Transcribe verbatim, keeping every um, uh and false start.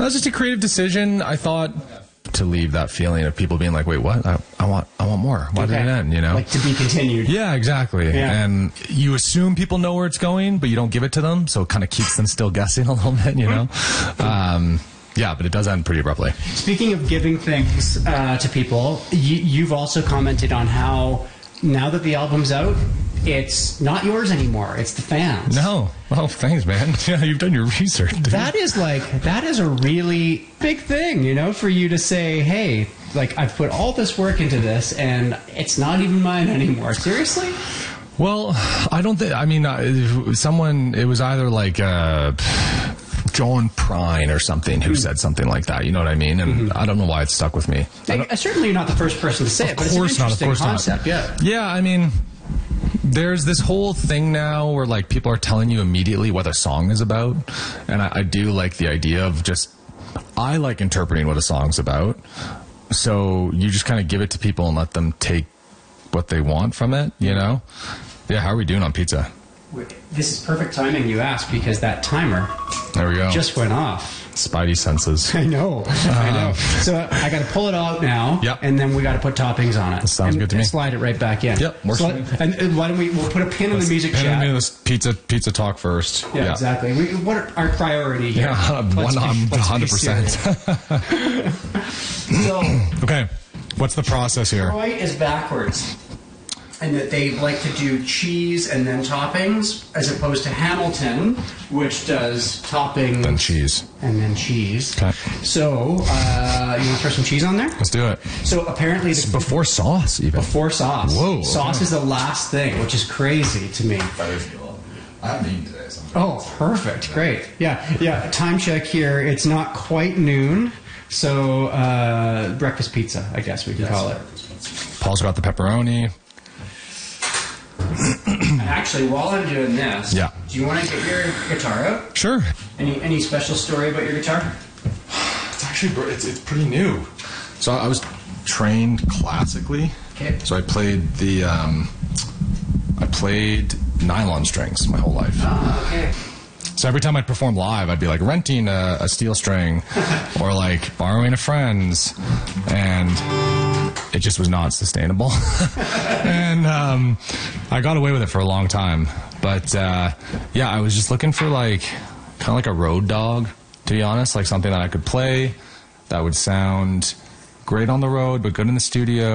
was just a creative decision. I thought to leave that feeling of people being like, wait, what? I, I want I want more. Why okay. did it end, you know? Like to be continued. Yeah, exactly. Yeah. And you assume people know where it's going, but you don't give it to them, so it kind of keeps them still guessing a little bit, you know? Um, yeah, but it does end pretty abruptly. Speaking of giving things uh, to people, you, you've also commented on how now that the album's out, it's not yours anymore. It's the fans. No. Oh, thanks, man. Yeah, you've done your research. Dude. That is like, that is a really big thing, you know, for you to say, hey, like, I've put all this work into this, and it's not even mine anymore. Seriously? Well, I don't think, I mean, uh, someone, it was either like uh, John Prine or something who mm. said something like that, you know what I mean? And mm-hmm. I don't know why it stuck with me. I, I, certainly you're not the first person to say it, but it's an interesting not, concept. Not. Yeah. Yeah, I mean... There's this whole thing now where like people are telling you immediately what a song is about, and I, I do like the idea of just I like interpreting what a song's about. So you just kind of give it to people and let them take what they want from it, you know? Yeah, how are we doing on pizza? This is perfect timing you ask, because that timer there we go. just went off. Spidey senses. I know. I know. So I got to pull it out now, yep. and then we got to put toppings on it. That sounds and, good to me. And slide it right back in. Yep. So let, and, and why don't we? We'll put a pin Let's in the music pin chat. In this pizza pizza talk first. Yeah, yeah. exactly. We, what are our priority here? Yeah, one hundred percent. So okay, what's the process here? Detroit is backwards. And that they like to do cheese and then toppings, as opposed to Hamilton, which does toppings then cheese and then cheese. Okay. So uh, you want to throw some cheese on there? Let's do it. So apparently, the, before sauce, even before sauce. Whoa. Sauce okay. is the last thing, which is crazy to me. I haven't eaten today. So oh, perfect, great. Yeah, yeah. Time check here. It's not quite noon, so uh, breakfast pizza, I guess we can yes, call it. Paul's got the pepperoni. Actually, while I'm doing this, yeah. do you want to get your guitar out? Sure. Any any special story about your guitar? It's actually it's it's pretty new. So I was trained classically. Okay. So I played the um, I played nylon strings my whole life. Oh, okay. So every time I'd perform live, I'd be like renting a, a steel string or like borrowing a friend's, and it just was not sustainable. And um, I got away with it for a long time. But uh, yeah, I was just looking for like kind of like a road dog, to be honest, like something that I could play that would sound great on the road but good in the studio.